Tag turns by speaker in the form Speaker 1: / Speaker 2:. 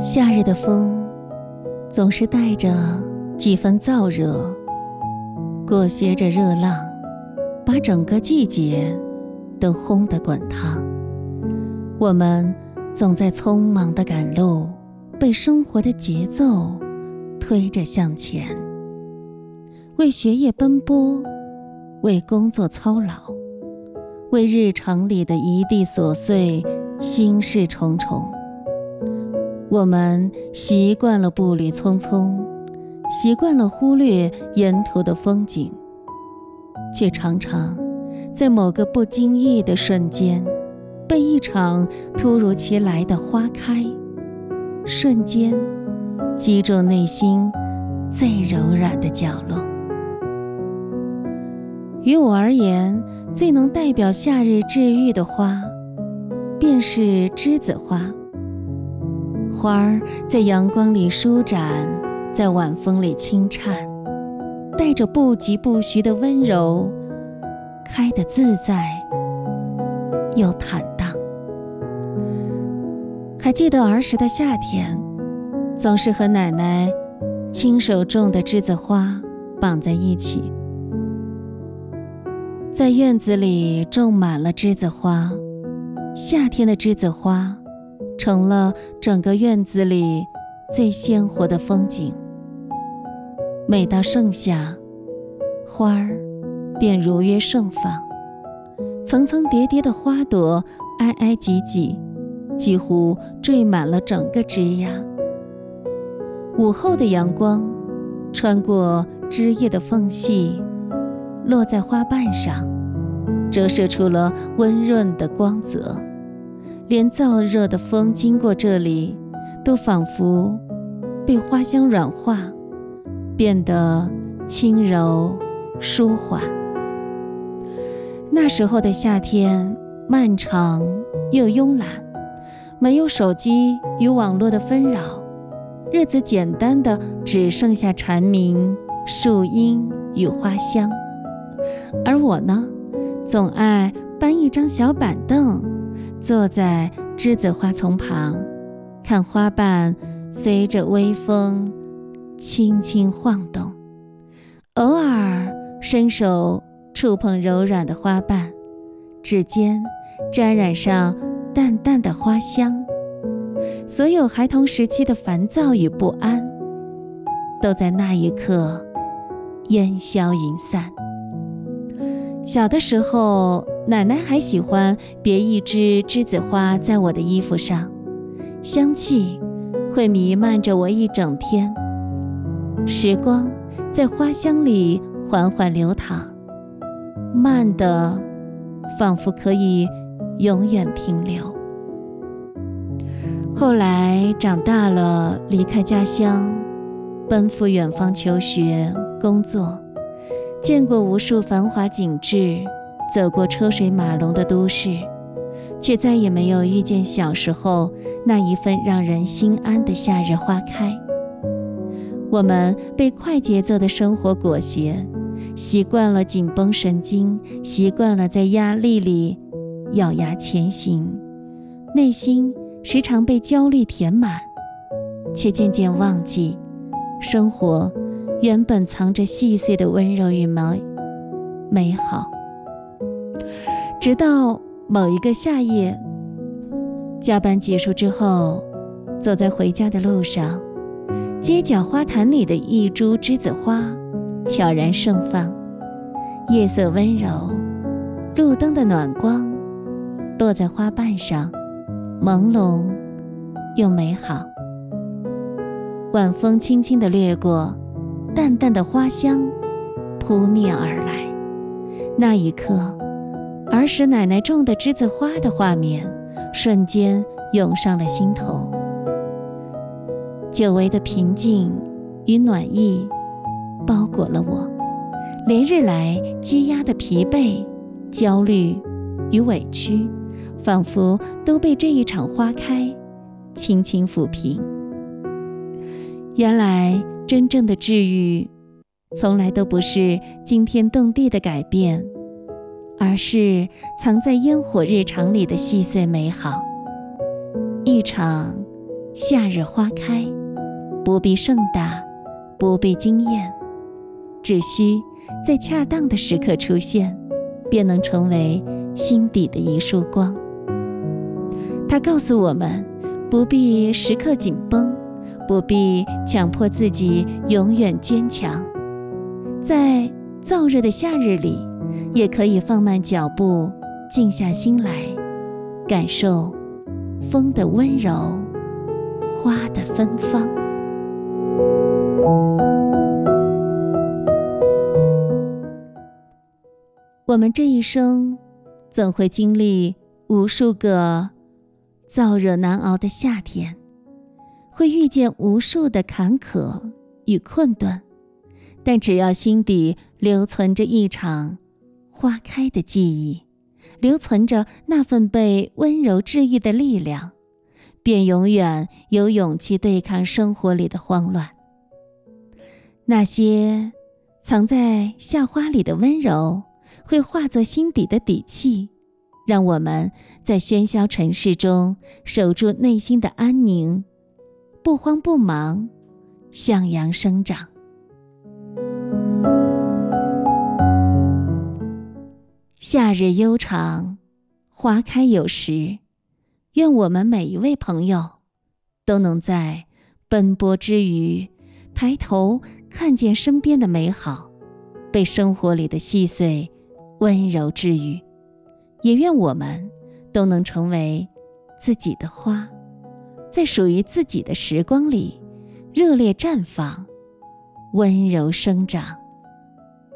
Speaker 1: 夏日的风总是带着几分燥热，裹挟着热浪，把整个季节都轰得滚烫。我们总在匆忙的赶路，被生活的节奏推着向前，为学业奔波，为工作操劳，为日常里的一地琐碎心事重重。我们习惯了步履匆匆，习惯了忽略沿途的风景，却常常在某个不经意的瞬间，被一场突如其来的花开瞬间击中内心最柔软的角落。于我而言，最能代表夏日治愈的花便是栀子花。花儿在阳光里舒展，在晚风里轻颤，带着不疾不徐的温柔，开得自在又坦荡。还记得儿时的夏天，总是和奶奶亲手种的栀子花绑在一起，在院子里种满了栀子花，夏天的栀子花成了整个院子里最鲜活的风景。每到盛夏，花儿便如约盛放，层层叠叠的花朵挨挨挤挤，几乎缀满了整个枝桠。午后的阳光穿过枝叶的缝隙，落在花瓣上，折射出了温润的光泽。连燥热的风经过这里，都仿佛被花香软化，变得轻柔舒缓。那时候的夏天漫长又慵懒，没有手机与网络的纷扰，日子简单的只剩下蝉鸣、树荫与花香。而我呢，总爱搬一张小板凳，坐在栀子花丛旁，看花瓣随着微风轻轻晃动，偶尔伸手触碰柔软的花瓣，指尖沾染上淡淡的花香。所有孩童时期的烦躁与不安，都在那一刻烟消云散。小的时候，奶奶还喜欢别一枝栀子花在我的衣服上，香气会弥漫着我一整天。时光在花香里缓缓流淌，慢的仿佛可以永远停留。后来长大了，离开家乡，奔赴远方求学工作，见过无数繁华景致，走过车水马龙的都市，却再也没有遇见小时候那一份让人心安的夏日花开。我们被快节奏的生活裹挟，习惯了紧绷神经，习惯了在压力里咬牙前行，内心时常被焦虑填满，却渐渐忘记生活原本藏着细碎的温柔与美好。直到某一个夏夜，加班结束之后，走在回家的路上，街角花坛里的一株栀子花悄然盛放，夜色温柔，路灯的暖光落在花瓣上，朦胧又美好。晚风轻轻地掠过，淡淡的花香扑面而来。那一刻，儿时奶奶种的栀子花的画面瞬间涌上了心头。久违的平静与暖意包裹了我，连日来积压的疲惫、焦虑与委屈，仿佛都被这一场花开轻轻抚平。原来真正的治愈从来都不是惊天动地的改变，而是藏在烟火日常里的细碎美好。一场夏日花开，不必盛大，不必惊艳，只需在恰当的时刻出现，便能成为心底的一束光。它告诉我们，不必时刻紧绷，不必强迫自己永远坚强，在燥热的夏日里，也可以放慢脚步，静下心来，感受风的温柔，花的芬芳。我们这一生总会经历无数个燥热难熬的夏天，会遇见无数的坎坷与困顿，但只要心底留存着一场花开的记忆，留存着那份被温柔治愈的力量，便永远有勇气对抗生活里的慌乱。那些藏在夏花里的温柔，会化作心底的底气，让我们在喧嚣尘世中守住内心的安宁，不慌不忙，向阳生长。夏日悠长，花开有时，愿我们每一位朋友都能在奔波之余，抬头看见身边的美好，被生活里的细碎温柔治愈。也愿我们都能成为自己的花，在属于自己的时光里热烈绽放，温柔生长。